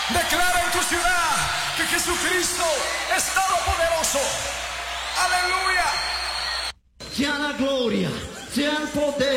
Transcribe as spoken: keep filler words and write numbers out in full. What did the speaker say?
Declara en tu ciudad que Jesucristo es todopoderoso. Aleluya. Sea la gloria, sea el poder.